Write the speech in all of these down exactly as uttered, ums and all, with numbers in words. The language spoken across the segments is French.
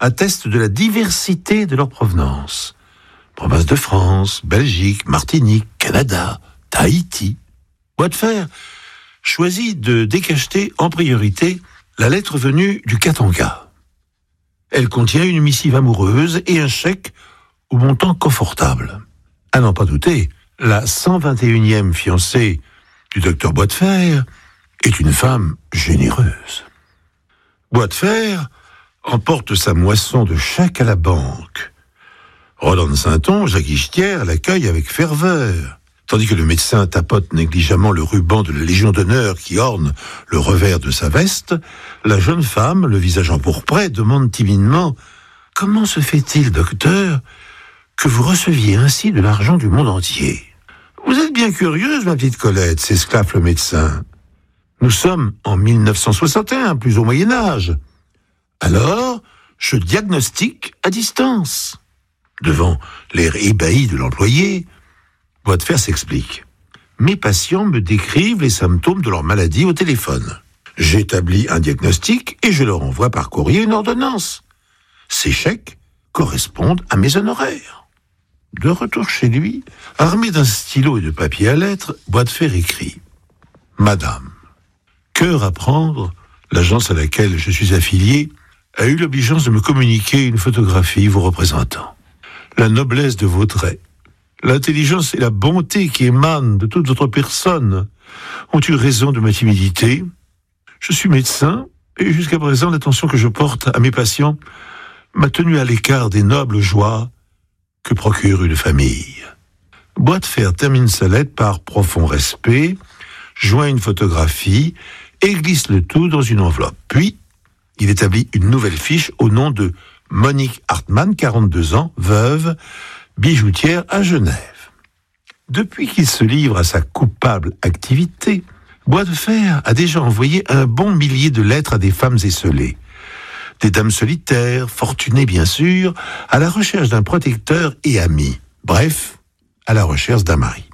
attestent de la diversité de leur provenance. Province de France, Belgique, Martinique, Canada, Tahiti. Boisdefer choisit de décacheter en priorité la lettre venue du Katanga. Elle contient une missive amoureuse et un chèque au montant confortable. À n'en pas douter, la cent vingt et unième fiancée du docteur Boisdefer est une femme généreuse. Boisdefer emporte sa moisson de chèques à la banque. Roland de Saintonge, la guichetière, l'accueille avec ferveur, tandis que le médecin tapote négligemment le ruban de la Légion d'honneur qui orne le revers de sa veste. La jeune femme, le visage empourpré, demande timidement « Comment se fait-il, docteur, que vous receviez ainsi de l'argent du monde entier ?»« Vous êtes bien curieuse, ma petite Colette, » s'esclaffe le médecin. « Nous sommes en mille neuf cent soixante et un, plus au Moyen-Âge. Alors, je diagnostique à distance. » Devant l'air ébahi de l'employé, Boisdefer s'explique. « Mes patients me décrivent les symptômes de leur maladie au téléphone. J'établis un diagnostic et je leur envoie par courrier une ordonnance. Ces chèques correspondent à mes honoraires. » De retour chez lui, armé d'un stylo et de papier à lettres, Boisdefer écrit « Madame, cœur à prendre, l'agence à laquelle je suis affilié a eu l'obligeance de me communiquer une photographie vous représentant. La noblesse de vos traits, l'intelligence et la bonté qui émanent de toute votre personne ont eu raison de ma timidité. Je suis médecin et jusqu'à présent l'attention que je porte à mes patients m'a tenu à l'écart des nobles joies que procure une famille. » Boisdefer termine sa lettre par profond respect, joint une photographie et glisse le tout dans une enveloppe. Puis, il établit une nouvelle fiche au nom de Monique Hartmann, quarante-deux ans, veuve, bijoutière à Genève. Depuis qu'il se livre à sa coupable activité, Boisdefer a déjà envoyé un bon millier de lettres à des femmes esseulées. Des dames solitaires, fortunées bien sûr, à la recherche d'un protecteur et ami. Bref, à la recherche d'un mari.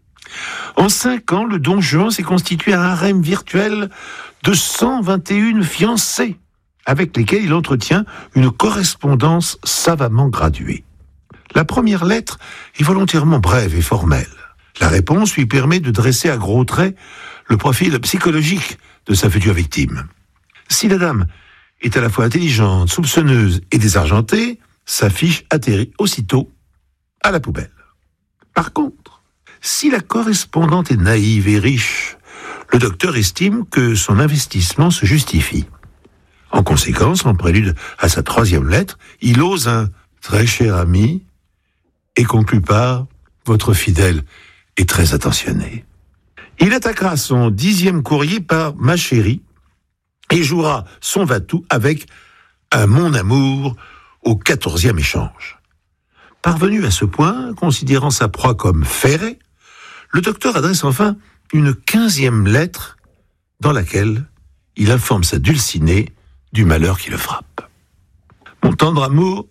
En cinq ans, le Don Juan s'est constitué un harem virtuel de cent vingt et une fiancées, avec lesquelles il entretient une correspondance savamment graduée. La première lettre est volontairement brève et formelle. La réponse lui permet de dresser à gros traits le profil psychologique de sa future victime. Si la dame est à la fois intelligente, soupçonneuse et désargentée, sa fiche atterrit aussitôt à la poubelle. Par contre, si la correspondante est naïve et riche, le docteur estime que son investissement se justifie. En conséquence, en prélude à sa troisième lettre, il ose un « très cher ami » et conclut par « votre fidèle et très attentionné ». Il attaquera son dixième courrier par « ma chérie » et jouera son va-tout avec un « mon amour » au quatorzième échange. Parvenu à ce point, considérant sa proie comme ferrée, le docteur adresse enfin une quinzième lettre dans laquelle il informe sa dulcinée du malheur qui le frappe. Mon tendre amour,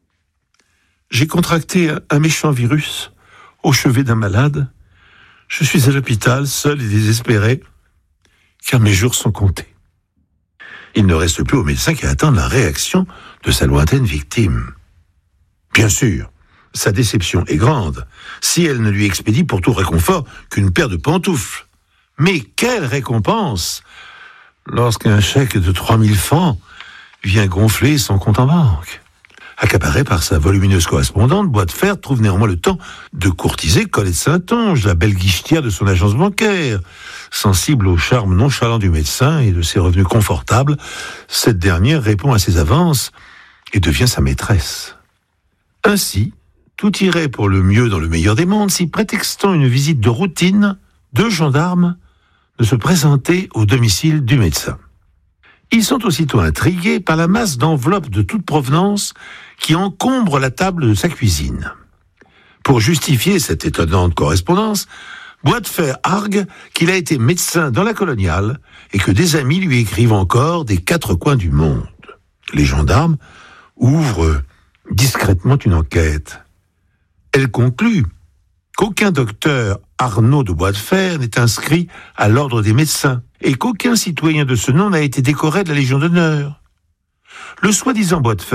j'ai contracté un méchant virus au chevet d'un malade. Je suis à l'hôpital, seul et désespéré, car mes jours sont comptés. Il ne reste plus au médecin qu'à attendre la réaction de sa lointaine victime. Bien sûr, sa déception est grande, si elle ne lui expédie pour tout réconfort qu'une paire de pantoufles. Mais quelle récompense lorsqu'un chèque de trois mille francs vient gonfler son compte en banque. Accaparé par sa volumineuse correspondante, Boisdefer trouve néanmoins le temps de courtiser Colette Saintonge, la belle guichetière de son agence bancaire. Sensible au charme nonchalant du médecin et de ses revenus confortables, cette dernière répond à ses avances et devient sa maîtresse. Ainsi, tout irait pour le mieux dans le meilleur des mondes si, prétextant une visite de routine, deux gendarmes ne se présentaient au domicile du médecin. Ils sont aussitôt intrigués par la masse d'enveloppes de toute provenance qui encombre la table de sa cuisine. Pour justifier cette étonnante correspondance, Boisdefer argue qu'il a été médecin dans la coloniale et que des amis lui écrivent encore des quatre coins du monde. Les gendarmes ouvrent discrètement une enquête. Elle conclut qu'aucun docteur Arnaud de Boisdefer n'est inscrit à l'ordre des médecins et qu'aucun citoyen de ce nom n'a été décoré de la Légion d'honneur. Le soi-disant Boisdefer